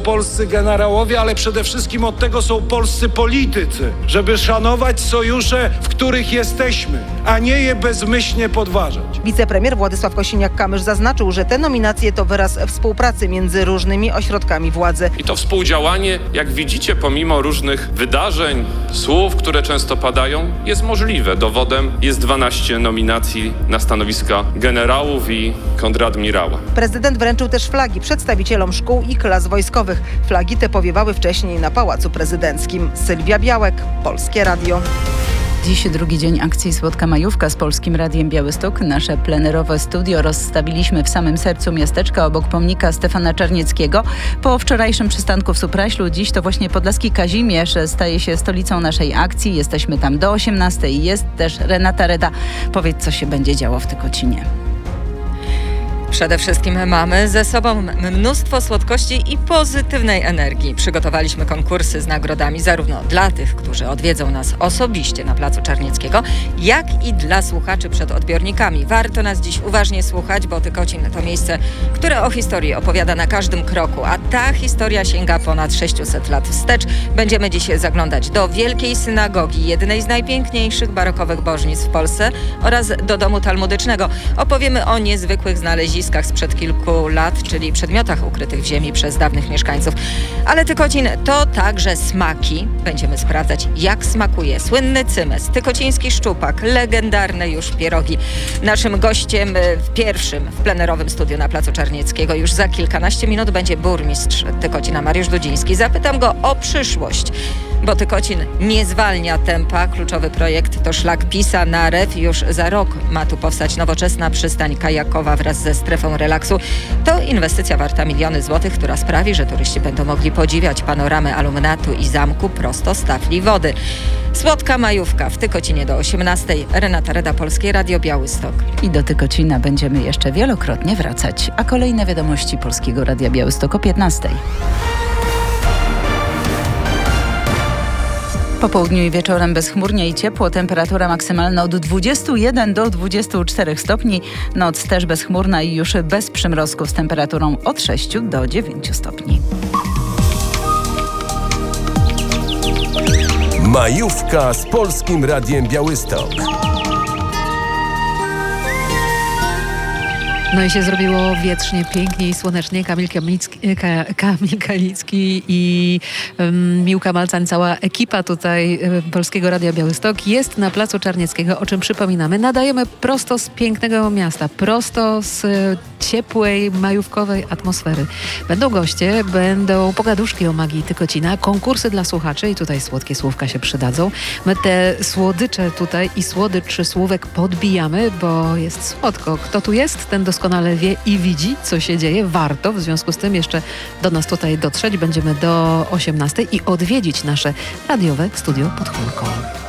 polscy generałowie, ale przede wszystkim od tego są polscy politycy, żeby szanować sojusze, w których jesteśmy, a nie je bezmyślnie podważać. Wicepremier Władysław Kosiniak-Kamysz zaznaczył, że te nominacje to wyraz współpracy między różnymi ośrodkami władzy. I to współdziałanie, jak widzicie, pomimo różnych wydarzeń, słów, które często padają, jest możliwe. Dowodem jest 12 nominacji na stanowiska generałów i kontradmirała. Prezydent wręczył też flagi przedstawicielom szkół i klas wojskowych. Flagi te powiewały wcześniej na Pałacu Prezydenckim. Sylwia Białek, Polskie Radio. Dziś drugi dzień akcji Słodka Majówka z Polskim Radiem Białystok. Nasze plenerowe studio rozstawiliśmy w samym sercu miasteczka obok pomnika Stefana Czarnieckiego. Po wczorajszym przystanku w Supraślu dziś to właśnie podlaski Kazimierz staje się stolicą naszej akcji. Jesteśmy tam do 18:00. Jest też Renata Reda. Powiedz, co się będzie działo w Tykocinie. Przede wszystkim mamy ze sobą mnóstwo słodkości i pozytywnej energii. Przygotowaliśmy konkursy z nagrodami zarówno dla tych, którzy odwiedzą nas osobiście na Placu Czarnieckiego, jak i dla słuchaczy przed odbiornikami. Warto nas dziś uważnie słuchać, bo Tykocin to miejsce, które o historii opowiada na każdym kroku, a ta historia sięga ponad 600 lat wstecz. Będziemy dziś zaglądać do Wielkiej Synagogi, jednej z najpiękniejszych barokowych bożnic w Polsce, oraz do Domu Talmudycznego. Opowiemy o niezwykłych znaleziskach sprzed kilku lat, czyli przedmiotach ukrytych w ziemi przez dawnych mieszkańców. Ale Tykocin to także smaki. Będziemy sprawdzać, jak smakuje słynny cymes, tykociński szczupak, legendarne już pierogi. Naszym gościem w plenerowym studiu na Placu Czarnieckiego już za kilkanaście minut będzie burmistrz Tykocina Mariusz Dudziński. Zapytam go o przyszłość, bo Tykocin nie zwalnia tempa. Kluczowy projekt to szlak Pisa na Rew. Już za rok ma tu powstać nowoczesna przystań kajakowa wraz ze strefą relaksu. To inwestycja warta miliony złotych, która sprawi, że turyści będą mogli podziwiać panoramę alumnatu i zamku prosto z tafli wody. Słodka majówka w Tykocinie do 18:00. Renata Reda, Polskie Radio Białystok. I do Tykocina będziemy jeszcze wielokrotnie wracać. A kolejne wiadomości Polskiego Radia Białystok o 15:00. Po południu i wieczorem bezchmurnie i ciepło. Temperatura maksymalna od 21 do 24 stopni. Noc też bezchmurna i już bez przymrozków z temperaturą od 6 do 9 stopni. Majówka z Polskim Radiem Białystok. No i się zrobiło wietrznie, pięknie i słonecznie. Kamil Kalicki i Miłka Malcań, cała ekipa tutaj Polskiego Radia Białystok jest na Placu Czarnieckiego, o czym przypominamy. Nadajemy prosto z pięknego miasta, prosto z ciepłej, majówkowej atmosfery. Będą goście, będą pogaduszki o magii Tykocina, konkursy dla słuchaczy i tutaj słodkie słówka się przydadzą. My te słodycze tutaj i słodycz słówek podbijamy, bo jest słodko. Kto tu jest, ten doskonale wie i widzi, co się dzieje. Warto w związku z tym jeszcze do nas tutaj dotrzeć. Będziemy do 18:00 i odwiedzić nasze radiowe studio pod chmurką.